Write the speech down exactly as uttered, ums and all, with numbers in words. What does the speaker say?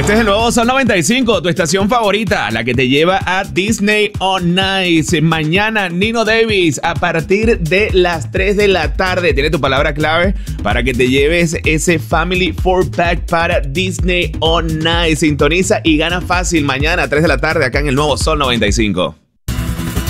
Este es el nuevo Sol noventa y cinco, tu estación favorita, la que te lleva a Disney on Ice. Mañana, Nino Davis, a partir de las tres de la tarde. Tiene tu palabra clave para que te lleves ese Family four pack para Disney on Ice. Sintoniza y gana fácil mañana a tres de la tarde acá en el nuevo Sol noventa y cinco.